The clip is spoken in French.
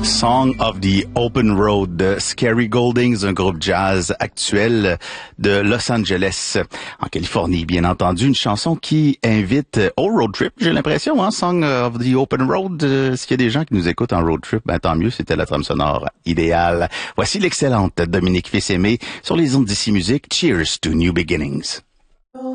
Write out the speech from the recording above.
Song of the Open Road de Scary Goldings, un groupe jazz actuel de Los Angeles, en Californie, bien entendu. Une chanson qui invite au road trip, j'ai l'impression, hein, Song of the Open Road. S'il y a des gens qui nous écoutent en road trip, ben tant mieux, c'était la trame sonore idéale. Voici l'excellente Dominique Fils-Aimé sur les ondes d'ici musique. Cheers to New Beginnings.